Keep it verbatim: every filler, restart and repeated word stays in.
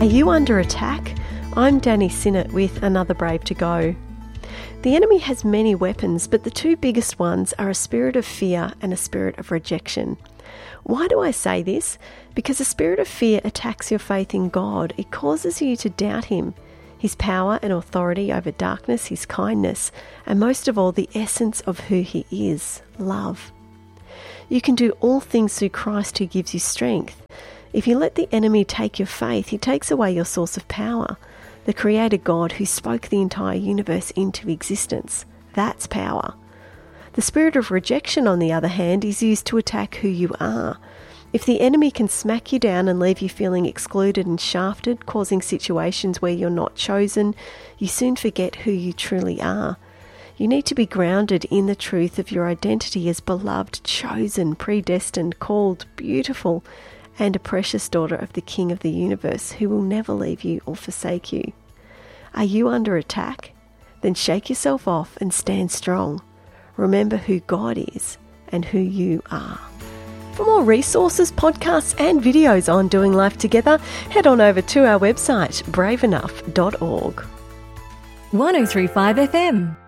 Are you under attack? I'm Danny Sinnott with Another Brave to Go. The enemy has many weapons, but the two biggest ones are a spirit of fear and a spirit of rejection. Why do I say this? Because a spirit of fear attacks your faith in God. It causes you to doubt Him, His power and authority over darkness, His kindness, and most of all, the essence of who He is, love. You can do all things through Christ who gives you strength. If you let the enemy take your faith, he takes away your source of power. The Creator God who spoke the entire universe into existence. That's power. The spirit of rejection, on the other hand, is used to attack who you are. If the enemy can smack you down and leave you feeling excluded and shafted, causing situations where you're not chosen, you soon forget who you truly are. You need to be grounded in the truth of your identity as beloved, chosen, predestined, called, beautiful, and a precious daughter of the King of the universe who will never leave you or forsake you. Are you under attack? Then shake yourself off and stand strong. Remember who God is and who you are. For more resources, podcasts and videos on doing life together, head on over to our website brave enough dot org. one oh three point five F M